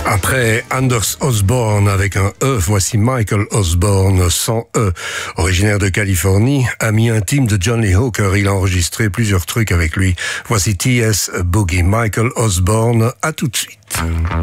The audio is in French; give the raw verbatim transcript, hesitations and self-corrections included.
Après Anders Osborne avec un E, voici Michael Osborne sans E, originaire de Californie, ami intime de John Lee Hooker. Il a enregistré plusieurs trucs avec lui. Voici T S Boogie, Michael Osborne. À tout de suite.